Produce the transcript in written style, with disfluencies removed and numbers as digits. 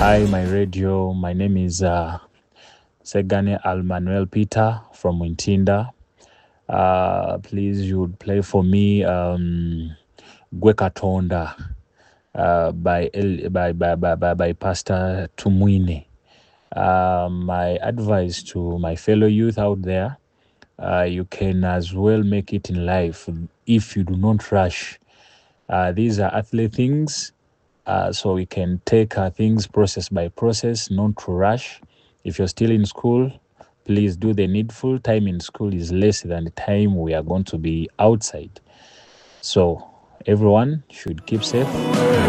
Hi, my radio. My name is Segane Almanuel Peter from Wintinda. Please, you would play for me Gwekatonda by Pastor Tumwine. My advice to my fellow youth out there, you can as well make it in life if you do not rush. These are earthly things, so we can take things process by process, not to rush. If you're still in school, please do the needful. Time in school is less than the time we are going to be outside. So everyone should keep safe.